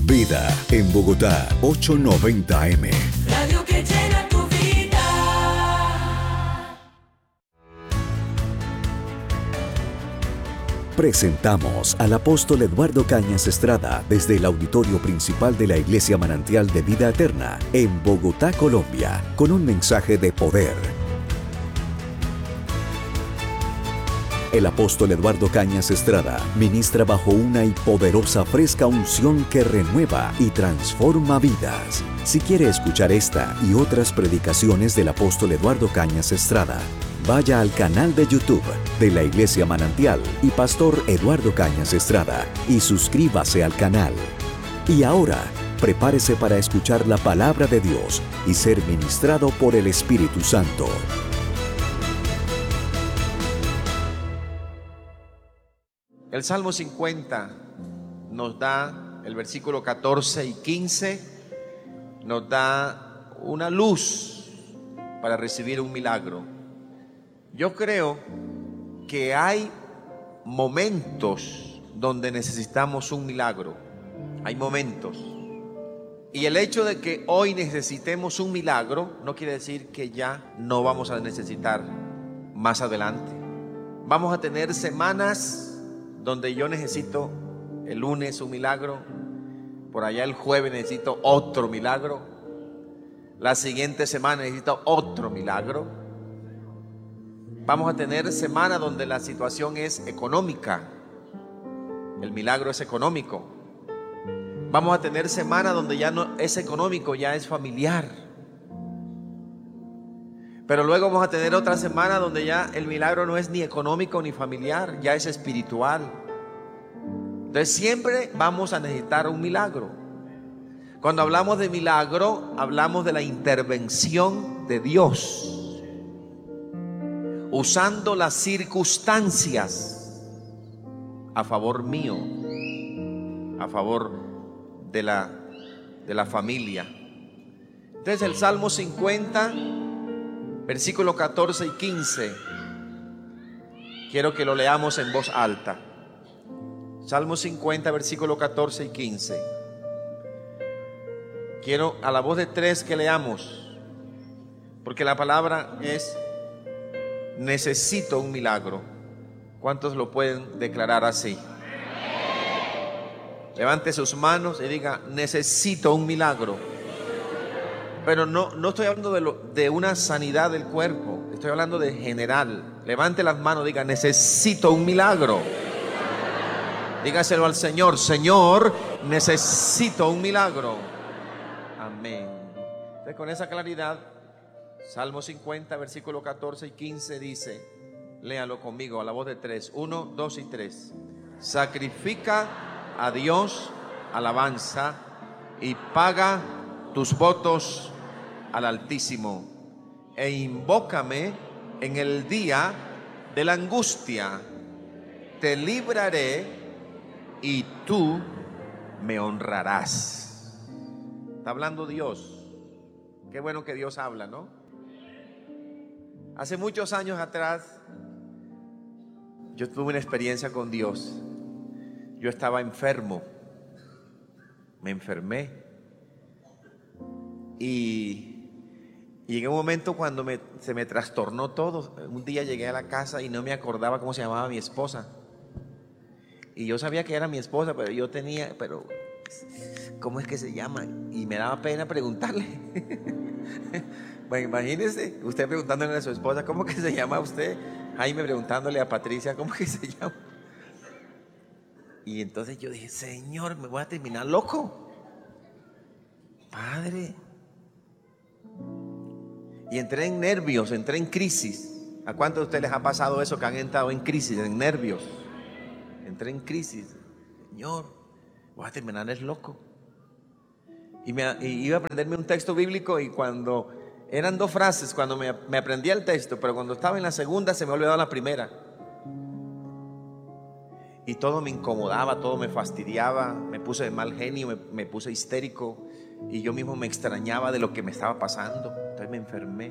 Vida en Bogotá, 890M. Radio que llena tu vida. Presentamos al apóstol Eduardo Cañas Estrada desde el auditorio principal de la Iglesia Manantial de Vida Eterna en Bogotá, Colombia, con un mensaje de poder. El apóstol Eduardo Cañas Estrada ministra bajo una y poderosa fresca unción que renueva y transforma vidas. Si quiere escuchar esta y otras predicaciones del apóstol Eduardo Cañas Estrada, vaya al canal de YouTube de la Iglesia Manantial y Pastor Eduardo Cañas Estrada y suscríbase al canal. Y ahora, prepárese para escuchar la palabra de Dios y ser ministrado por el Espíritu Santo. El Salmo 50 nos da, el versículo 14 y 15, nos da una luz para recibir un milagro. Yo creo que hay momentos donde necesitamos un milagro. Hay momentos. Y el hecho de que hoy necesitemos un milagro no quiere decir que ya no vamos a necesitar más adelante. Vamos a tener semanas donde yo necesito el lunes un milagro, por allá el jueves necesito otro milagro, la siguiente semana necesito otro milagro. Vamos a tener semanas donde la situación es económica, el milagro es económico. Vamos a tener semanas donde ya no es económico, ya es familiar. Pero luego vamos a tener otra semana donde ya el milagro no es ni económico ni familiar, ya es espiritual. Entonces siempre vamos a necesitar un milagro. Cuando hablamos de milagro, hablamos de la intervención de Dios, usando las circunstancias a favor mío, a favor de la familia. Entonces el Salmo 50, versículo 14 y 15, quiero que lo leamos en voz alta. Salmo 50, versículo 14 y 15. Quiero a la voz de tres que leamos, porque la palabra es: necesito un milagro. ¿Cuántos lo pueden declarar así? Levante sus manos y diga: necesito un milagro. Pero no estoy hablando de una sanidad del cuerpo, estoy hablando de general. Levante las manos, diga: necesito un milagro. Dígaselo al Señor: Señor, necesito un milagro. Amén. Entonces, con esa claridad, Salmo 50, versículo 14 y 15 dice, léalo conmigo a la voz de tres: 1, 2 y 3. Sacrifica a Dios alabanza y paga tus votos al Altísimo, e invócame en el día de la angustia. Te libraré y tú me honrarás. Está hablando Dios. Qué bueno que Dios habla, ¿no? Hace muchos años atrás yo tuve una experiencia con Dios. Yo estaba enfermo, me enfermé y llegué a un momento cuando se me trastornó todo. Un día llegué a la casa y no me acordaba cómo se llamaba mi esposa. Y yo sabía que era mi esposa, pero ¿cómo es que se llama? Y me daba pena preguntarle. Bueno, imagínese, usted preguntándole a su esposa, ¿cómo que se llama usted? Jaime preguntándole a Patricia, ¿cómo que se llama? Y entonces yo dije: Señor, me voy a terminar loco, Padre. Y entré en nervios, entré en crisis. ¿A cuántos de ustedes les ha pasado eso, que han entrado en crisis, en nervios? Entré en crisis. Señor, voy a terminar loco. Y iba a aprenderme un texto bíblico, y cuando eran 2 frases, cuando me aprendía el texto, pero cuando estaba en la segunda se me olvidaba la primera. Y todo me incomodaba, todo me fastidiaba, me puse de mal genio, me puse histérico, y yo mismo me extrañaba de lo que me estaba pasando. Entonces me enfermé.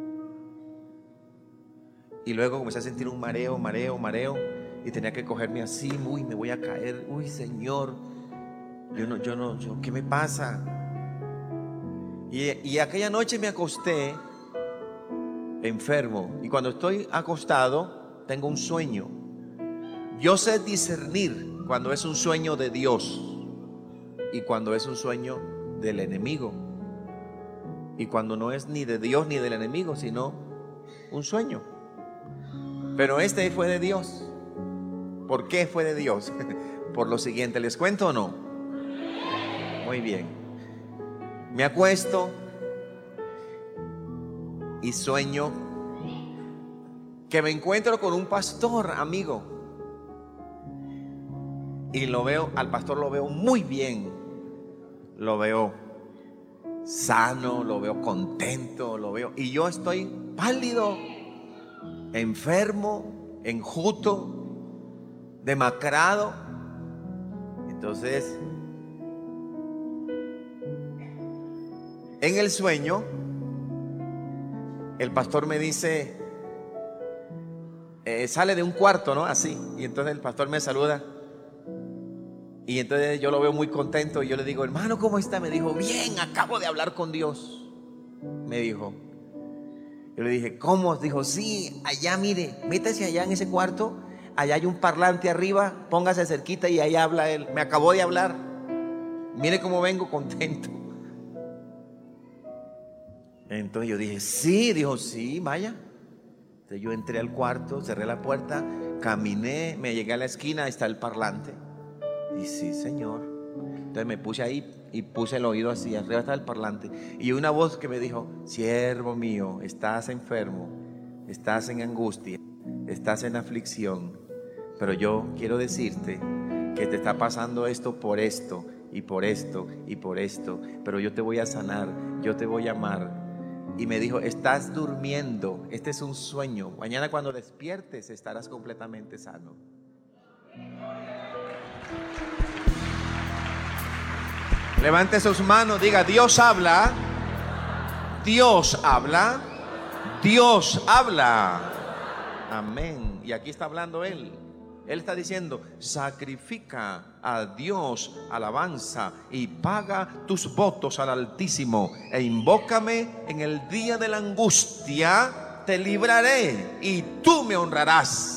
Y luego comencé a sentir un mareo, y tenía que cogerme así. Uy, me voy a caer, uy, Señor. ¿Qué me pasa? Y aquella noche me acosté enfermo. Y cuando estoy acostado, tengo un sueño. Yo sé discernir cuando es un sueño de Dios y cuando es un sueño del enemigo. Y cuando no es ni de Dios ni del enemigo, sino un sueño. Pero este fue de Dios. ¿Por qué fue de Dios? Por lo siguiente, ¿les cuento o no? Muy bien. Me acuesto y sueño que me encuentro con un pastor amigo. Y lo veo, al pastor lo veo muy bien. Lo veo sano, lo veo contento, lo veo. Y yo estoy pálido, enfermo, enjuto, demacrado. Entonces, en el sueño, el pastor me dice, sale de un cuarto, ¿no? Así. Y entonces el pastor me saluda. Y entonces yo lo veo muy contento. Y yo le digo, hermano, ¿cómo está? Me dijo, bien, acabo de hablar con Dios. Me dijo. Yo le dije, ¿cómo? Dijo, sí, allá mire, métase allá en ese cuarto. Allá hay un parlante arriba, póngase cerquita y ahí habla él. Me acabó de hablar. Mire cómo vengo contento. Entonces yo dije, sí, dijo, sí, vaya. Entonces yo entré al cuarto, cerré la puerta, caminé, me llegué a la esquina, ahí está el parlante. Y sí, Señor. Entonces me puse ahí y puse el oído así, arriba está el parlante. Y una voz que me dijo, siervo mío, estás enfermo, estás en angustia, estás en aflicción. Pero yo quiero decirte que te está pasando esto por esto, y por esto, y por esto. Pero yo te voy a sanar, yo te voy a amar. Y me dijo, estás durmiendo, este es un sueño. Mañana cuando despiertes estarás completamente sano. Levante sus manos, diga, Dios habla, Dios habla, Dios habla. Amén. Y aquí está hablando Él. Él está diciendo, sacrifica a Dios alabanza y paga tus votos al Altísimo e invócame en el día de la angustia, te libraré y tú me honrarás.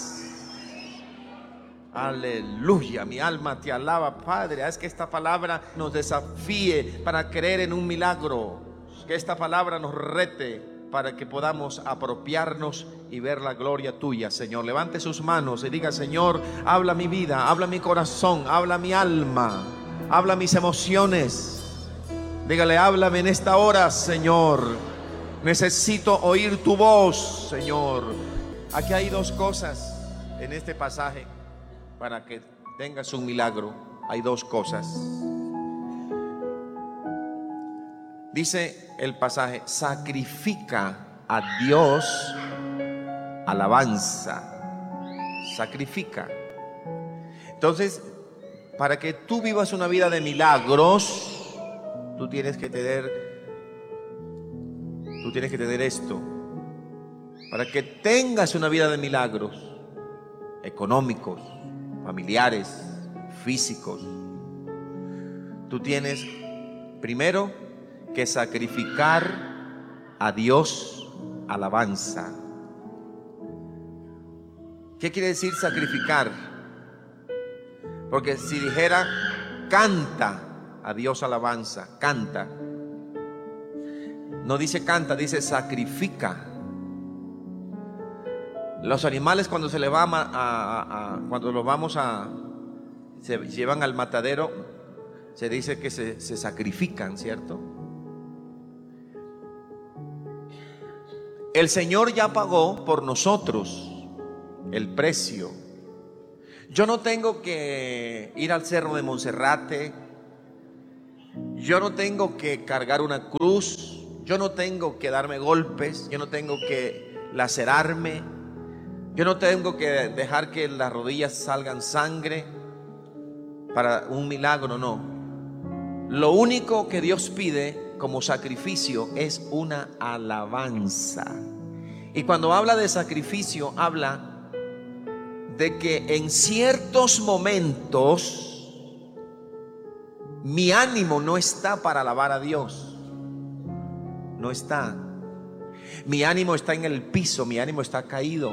Aleluya, mi alma te alaba, Padre. Haz que esta palabra nos desafíe para creer en un milagro, que esta palabra nos rete para que podamos apropiarnos y ver la gloria tuya, Señor. Levante sus manos y diga, Señor, habla mi vida, habla mi corazón, habla mi alma, habla mis emociones. Dígale, háblame en esta hora, Señor. Necesito oír tu voz, Señor. Aquí hay dos cosas en este pasaje para que tengas un milagro. Hay dos cosas. Dice el pasaje, sacrifica a Dios alabanza. Sacrifica. Entonces, para que tú vivas una vida de milagros, tú tienes que tener esto. Para que tengas una vida de milagros económicos, familiares, físicos, tú tienes primero que sacrificar a Dios alabanza. ¿Qué quiere decir sacrificar? Porque si dijera canta a Dios alabanza, canta. No dice canta, dice sacrifica. Los animales cuando se llevan al matadero, se dice que se sacrifican, ¿cierto? El Señor ya pagó por nosotros el precio. Yo no tengo que ir al cerro de Monserrate. Yo no tengo que cargar una cruz. Yo no tengo que darme golpes. Yo no tengo que lacerarme. Yo no tengo que dejar que las rodillas salgan sangre para un milagro, no. Lo único que Dios pide como sacrificio es una alabanza. Y cuando habla de sacrificio, habla de que en ciertos momentos Mi ánimo no está para alabar a Dios. No está. Mi ánimo está en el piso, mi ánimo está caído.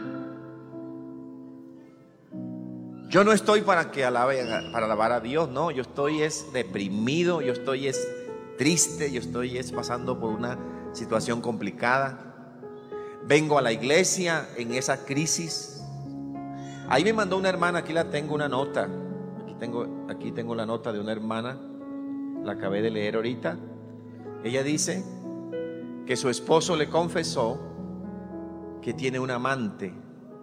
Yo no estoy para alabar a Dios, no. Yo estoy deprimido, yo estoy triste, yo estoy pasando por una situación complicada. Vengo a la iglesia en esa crisis. Ahí me mandó una hermana, aquí la tengo, una nota. Aquí tengo la nota de una hermana, la acabé de leer ahorita. Ella dice que su esposo le confesó que tiene un amante.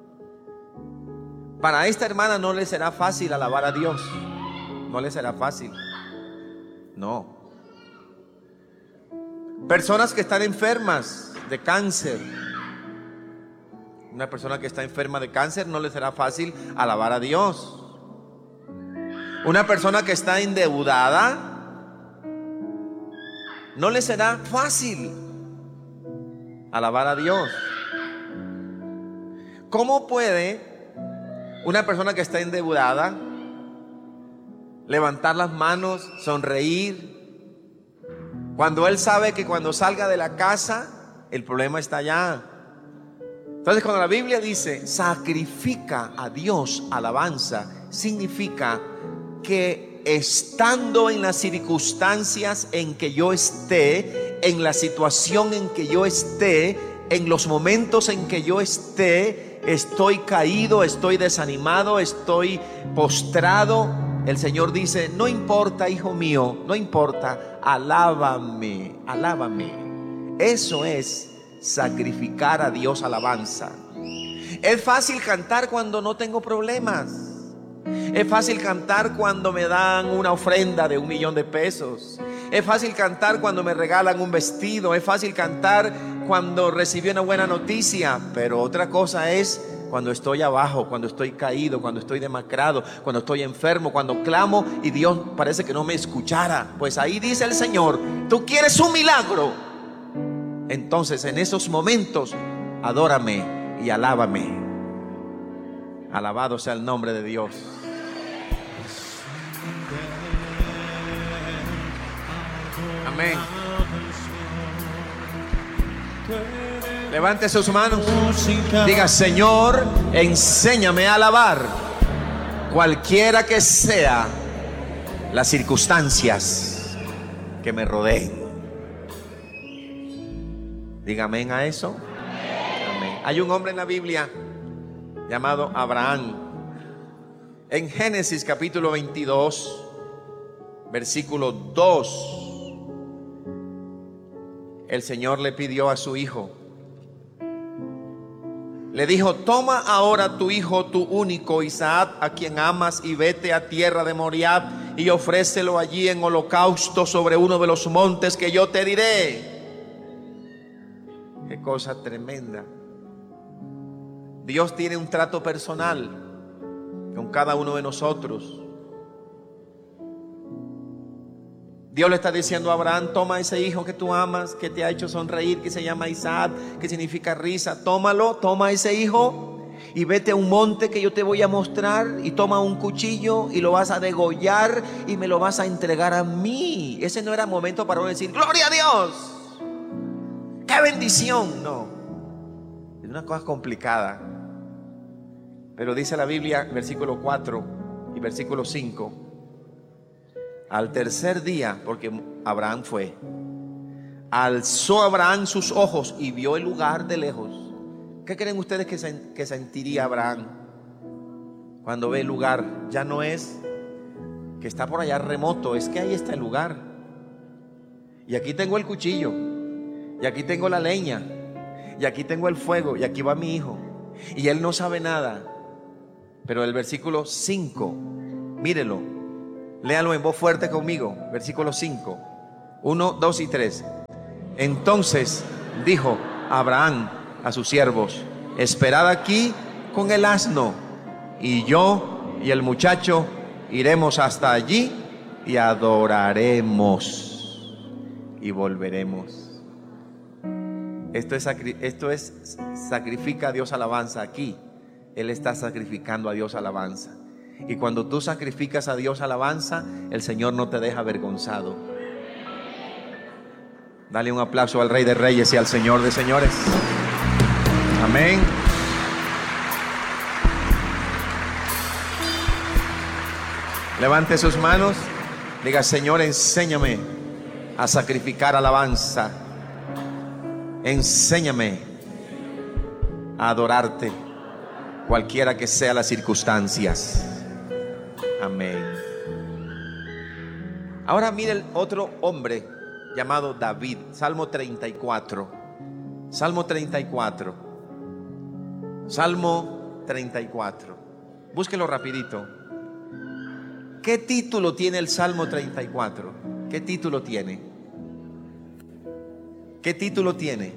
Para esta hermana no le será fácil alabar a Dios. No le será fácil. No. Personas que están enfermas de cáncer. Una persona que está enferma de cáncer no le será fácil alabar a Dios. Una persona que está endeudada no le será fácil alabar a Dios. ¿Cómo puede una persona que está endeudada levantar las manos, sonreír, cuando él sabe que cuando salga de la casa el problema está allá? Entonces, cuando la Biblia dice sacrifica a Dios alabanza, significa que estando en las circunstancias en que yo esté, en la situación en que yo esté, en los momentos en que yo esté, estoy caído, estoy desanimado, estoy postrado, el Señor dice: no importa, hijo mío, no importa, alábame, alábame. Eso es sacrificar a Dios alabanza. Es fácil cantar cuando no tengo problemas. Es fácil cantar cuando me dan una ofrenda de $1,000,000. Es fácil cantar cuando me regalan un vestido. Es fácil cantar cuando recibí una buena noticia. Pero otra cosa es cuando estoy abajo, cuando estoy caído, cuando estoy demacrado, cuando estoy enfermo, cuando clamo y Dios parece que no me escuchara. Pues ahí dice el Señor: tú quieres un milagro. Entonces, en esos momentos, adórame y alábame. Alabado sea el nombre de Dios. Amén. Levante sus manos. Diga: Señor, enséñame a alabar, cualquiera que sea las circunstancias que me rodeen. Diga amén a eso. Amén. Hay un hombre en la Biblia llamado Abraham. En Génesis capítulo 22, versículo 2, el Señor le pidió a su hijo, le dijo: toma ahora tu hijo, tu único Isaac, a quien amas, y vete a tierra de Moriab y ofrécelo allí en holocausto sobre uno de los montes que yo te diré. Qué cosa tremenda. Dios tiene un trato personal con cada uno de nosotros. Dios le está diciendo a Abraham: toma ese hijo que tú amas, que te ha hecho sonreír, que se llama Isaac, que significa risa. Tómalo, toma ese hijo y vete a un monte que yo te voy a mostrar, y toma un cuchillo y lo vas a degollar y me lo vas a entregar a mí. Ese no era momento para uno decir: gloria a Dios, qué bendición. No, es una cosa complicada. Pero dice la Biblia, versículo 4 y versículo 5: al tercer día, porque Abraham fue, alzó Abraham sus ojos y vio el lugar de lejos. ¿Qué creen ustedes que sentiría Abraham cuando ve el lugar? Ya no es que está por allá remoto, es que ahí está el lugar. Y aquí tengo el cuchillo, y aquí tengo la leña, y aquí tengo el fuego, y aquí va mi hijo. Y él no sabe nada. Pero el versículo 5, mírelo, léalo en voz fuerte conmigo. Versículo 5, 1, 2 y 3. Entonces dijo Abraham a sus siervos: esperad aquí con el asno, y yo y el muchacho iremos hasta allí y adoraremos y volveremos. Esto es sacrifica a Dios alabanza. Aquí Él está sacrificando a Dios alabanza. Y cuando tú sacrificas a Dios alabanza, el Señor no te deja avergonzado. Dale un aplauso al Rey de Reyes y al Señor de Señores. Amén. Levante sus manos. Diga: Señor, enséñame a sacrificar alabanza. Enséñame a adorarte, cualquiera que sean las circunstancias. Amén. Ahora mire el otro hombre llamado David. Salmo 34. Salmo 34. Salmo 34. Búsquelo rapidito. ¿Qué título tiene el Salmo 34? ¿Qué título tiene? ¿Qué título tiene?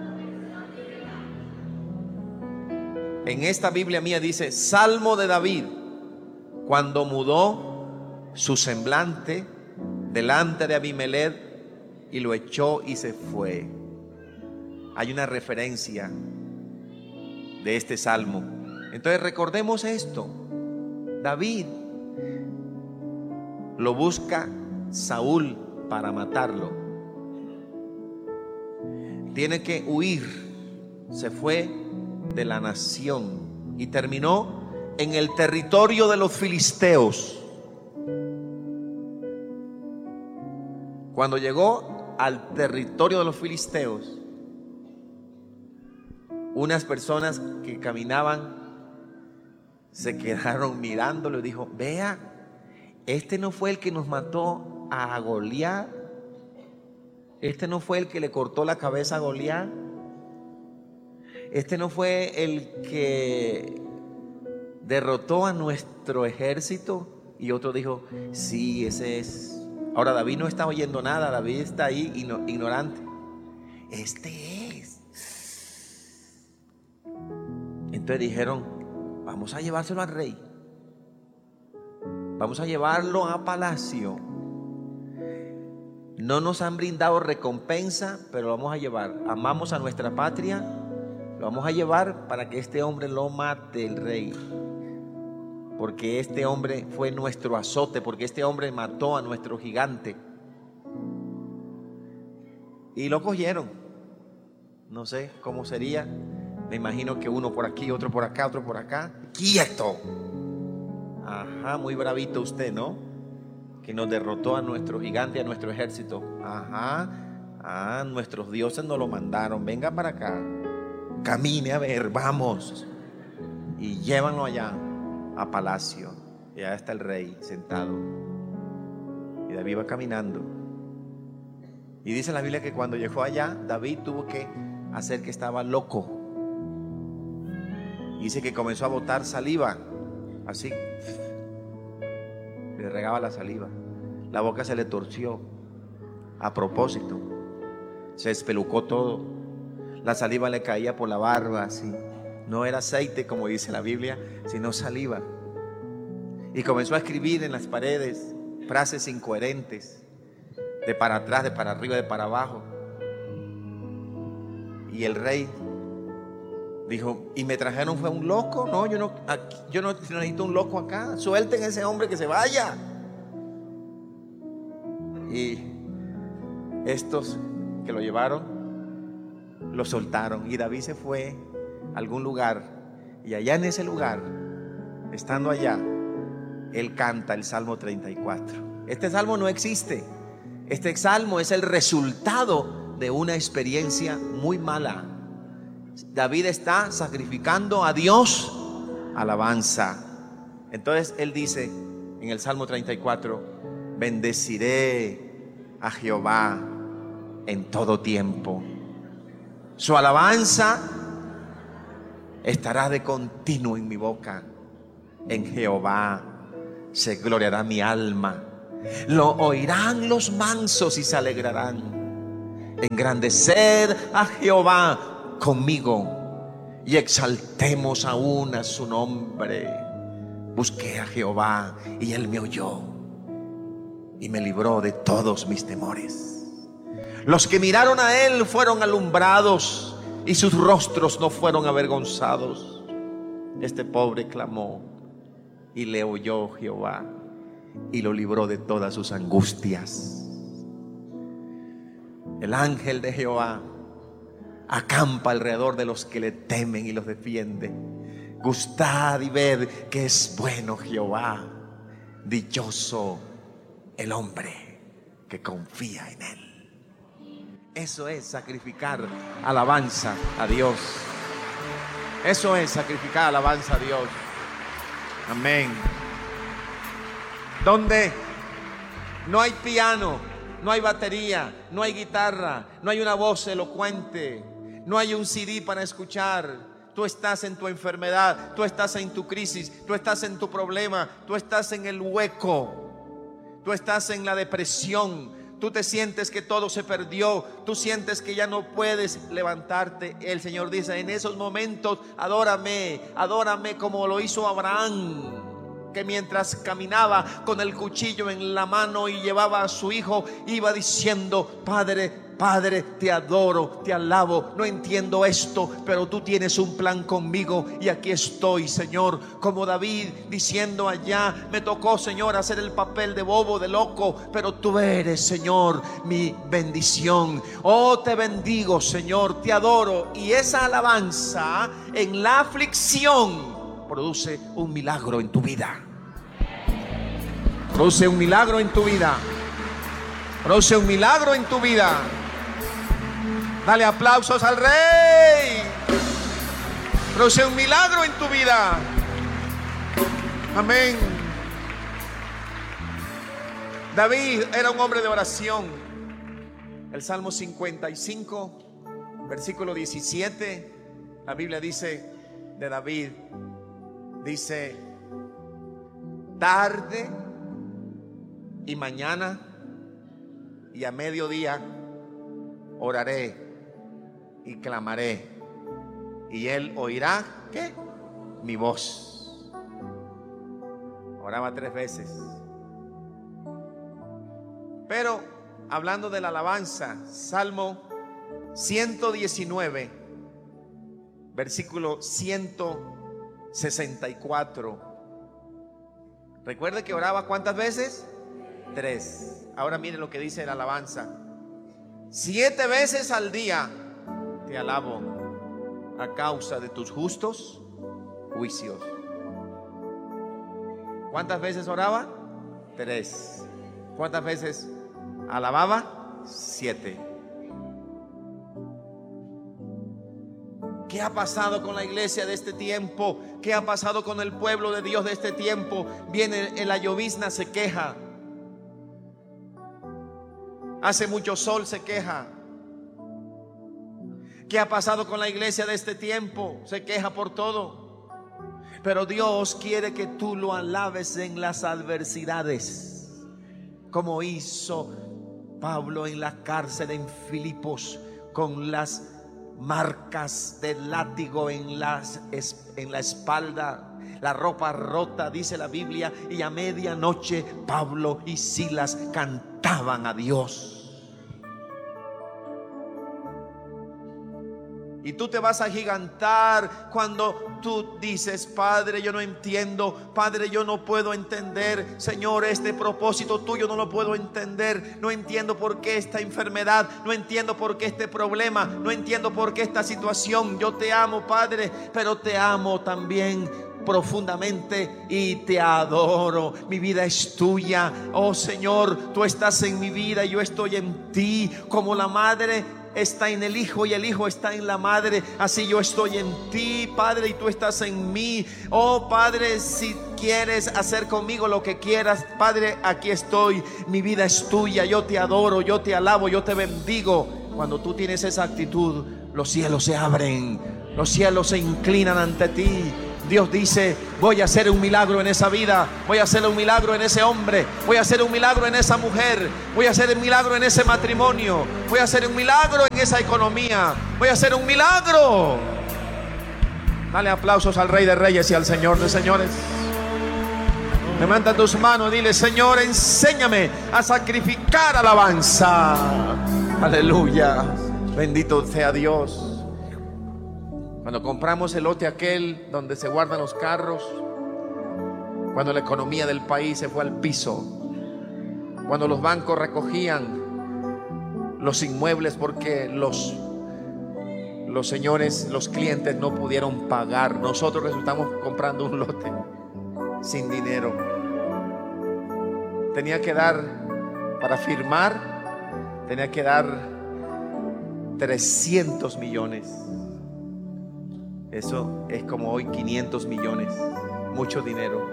En esta Biblia mía dice: Salmo de David, cuando mudó su semblante delante de Abimelech y lo echó y se fue. Hay una referencia de este salmo. Entonces recordemos esto. David lo busca Saúl para matarlo. Tiene que huir. Se fue de la nación y terminó en el territorio de los filisteos. Cuando llegó al territorio de los filisteos, unas personas que caminaban se quedaron mirándolo y dijo: vea, este no fue el que nos mató a Goliat, este no fue el que le cortó la cabeza a Goliat, este no fue el que derrotó a nuestro ejército. Y otro dijo: sí, ese es. Ahora David no está oyendo nada, David está ahí ignorante. Este es. Entonces dijeron: vamos a llevárselo al rey, vamos a llevarlo a palacio. No nos han brindado recompensa, pero lo vamos a llevar. Amamos a nuestra patria, lo vamos a llevar para que este hombre lo mate el rey. Porque este hombre fue nuestro azote, porque este hombre mató a nuestro gigante. Y lo cogieron. No sé cómo sería. Me imagino que uno por aquí, otro por acá, otro por acá. ¡Quieto! Ajá, muy bravito usted, ¿no? Que nos derrotó a nuestro gigante, a nuestro ejército. Ajá. Nuestros dioses nos lo mandaron. Venga para acá. Camine a ver, vamos. Y llévanlo allá a palacio. Y allá está el rey sentado. Y David va caminando. Y dice la Biblia que cuando llegó allá, David tuvo que hacer que estaba loco. Y dice que comenzó a botar saliva. Así. Le regaba la saliva. La boca se le torció. A propósito. Se espelucó todo. La saliva le caía por la barba así. No era aceite como dice la Biblia, sino saliva. Y comenzó a escribir en las paredes frases incoherentes, de para atrás, de para arriba, de para abajo. Y el rey dijo: ¿y me trajeron fue un loco? No, yo no necesito un loco acá. Suelten a ese hombre, que se vaya. Y estos que lo llevaron lo soltaron. Y David se fue a algún lugar. Y allá en ese lugar, estando allá, él canta el Salmo 34. Este salmo no existe. Este salmo es el resultado de una experiencia muy mala. David está sacrificando a Dios alabanza. Entonces él dice en el Salmo 34: bendeciré a Jehová en todo tiempo. Su alabanza estará de continuo en mi boca. En Jehová se gloriará mi alma. Lo oirán los mansos y se alegrarán. Engrandeced a Jehová conmigo y exaltemos aún a su nombre. Busqué a Jehová y él me oyó y me libró de todos mis temores. Los que miraron a él fueron alumbrados y sus rostros no fueron avergonzados. Este pobre clamó y le oyó Jehová y lo libró de todas sus angustias. El ángel de Jehová acampa alrededor de los que le temen y los defiende. Gustad y ved que es bueno Jehová. Dichoso el hombre que confía en él. Eso es sacrificar alabanza a Dios. Eso es sacrificar alabanza a Dios. Amén. Donde no hay piano, no hay batería, no hay guitarra, no hay una voz elocuente, no hay un CD para escuchar. Tú estás en tu enfermedad, tú estás en tu crisis, tú estás en tu problema, tú estás en el hueco, tú estás en la depresión, tú te sientes que todo se perdió, tú sientes que ya no puedes levantarte. El Señor dice: en esos momentos adórame, adórame como lo hizo Abraham, que mientras caminaba con el cuchillo en la mano y llevaba a su hijo, iba diciendo: Padre, Padre, te adoro, te alabo, no entiendo esto, pero tú tienes un plan conmigo y aquí estoy, Señor. Como David diciendo allá: me tocó, Señor, hacer el papel de bobo, de loco, pero tú eres, Señor, mi bendición. Oh, te bendigo, Señor, te adoro. Y esa alabanza en la aflicción produce un milagro en tu vida. Produce un milagro en tu vida. Produce un milagro en tu vida. Dale aplausos al Rey. Produce un milagro en tu vida. Amén. David era un hombre de oración. El Salmo 55, versículo 17, la Biblia dice de David, dice: tarde y mañana y a mediodía oraré y clamaré, y él oirá, ¿qué? Mi voz. Oraba 3 veces. Pero hablando de la alabanza, Salmo 119, versículo 164. Recuerde que oraba ¿cuántas veces? 3. Ahora mire lo que dice la alabanza: 7 veces al día te alabo a causa de tus justos juicios. ¿Cuántas veces oraba? 3. ¿Cuántas veces alababa? 7. ¿Qué ha pasado con la iglesia de este tiempo? ¿Qué ha pasado con el pueblo de Dios de este tiempo? Viene la llovizna, se queja. Hace mucho sol, se queja. ¿Qué ha pasado con la iglesia de este tiempo? Se queja por todo. Pero Dios quiere que tú lo alabes en las adversidades, como hizo Pablo en la cárcel en Filipos, con las marcas del látigo en la espalda, la ropa rota, dice la Biblia, y a medianoche Pablo y Silas cantaban a Dios. Y tú te vas a agigantar cuando tú dices: Padre, yo no entiendo, Padre, yo no puedo entender, Señor, este propósito tuyo no lo puedo entender. No entiendo por qué esta enfermedad, no entiendo por qué este problema, no entiendo por qué esta situación. Yo te amo, Padre, pero te amo también profundamente y te adoro. Mi vida es tuya, oh Señor, tú estás en mi vida y yo estoy en ti. Como la madre está en el hijo y el hijo está en la madre, así yo estoy en ti, Padre, y tú estás en mí. Oh Padre, si quieres hacer conmigo lo que quieras, Padre, aquí estoy. Mi vida es tuya, yo te adoro, yo te alabo, yo te bendigo. Cuando tú tienes esa actitud, los cielos se abren, los cielos se inclinan ante ti. Dios dice: voy a hacer un milagro en esa vida, voy a hacer un milagro en ese hombre, voy a hacer un milagro en esa mujer, voy a hacer un milagro en ese matrimonio, voy a hacer un milagro en esa economía, voy a hacer un milagro. Dale aplausos al Rey de Reyes y al Señor de Señores. Levanta tus manos y dile: Señor, enséñame a sacrificar alabanza. Aleluya, bendito sea Dios. Cuando compramos el lote aquel donde se guardan los carros, cuando la economía del país se fue al piso, cuando los bancos recogían los inmuebles porque los señores, los clientes no pudieron pagar. Nosotros resultamos comprando un lote sin dinero. Tenía que dar, para firmar, tenía que dar 300 millones. Eso es como hoy 500 millones, mucho dinero.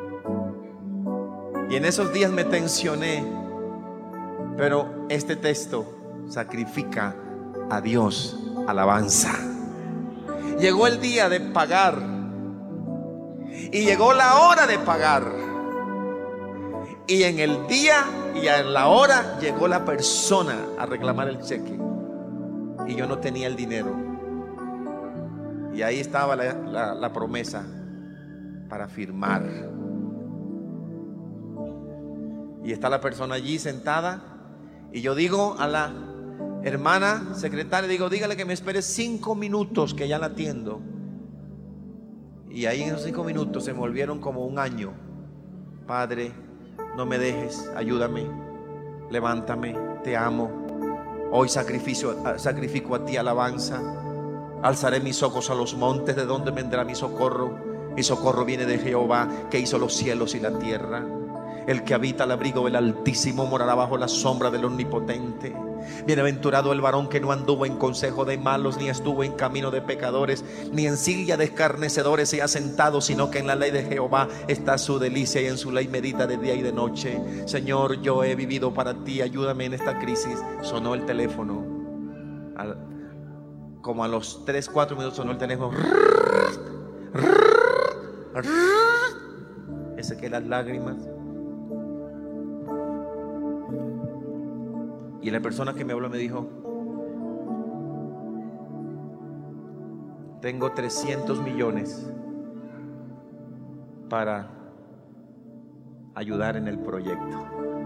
Y en esos días me tensioné, pero este texto sacrifica a Dios alabanza. Llegó el día de pagar y llegó la hora de pagar, y en el día y en la hora llegó la persona a reclamar el cheque y yo no tenía el dinero. Y ahí estaba la promesa para firmar. Y está la persona allí sentada, y yo digo a la hermana secretaria, digo, dígale que me espere 5 minutos que ya la atiendo. Y ahí en esos 5 minutos se me volvieron como un año. Padre, no me dejes, ayúdame, levántame, te amo. Hoy sacrifico a ti alabanza. Alzaré mis ojos a los montes, ¿de dónde vendrá mi socorro? Mi socorro viene de Jehová, que hizo los cielos y la tierra. El que habita al abrigo del Altísimo morará bajo la sombra del Omnipotente. Bienaventurado el varón que no anduvo en consejo de malos, ni estuvo en camino de pecadores, ni en silla de escarnecedores se ha sentado, sino que en la ley de Jehová está su delicia, y en su ley medita de día y de noche. Señor, yo he vivido para ti, ayúdame en esta crisis. Sonó el teléfono. Como a los 3-4 minutos sonó el teléfono. Ese que las lágrimas. Y la persona que me habló me dijo: tengo 300 millones para ayudar en el proyecto.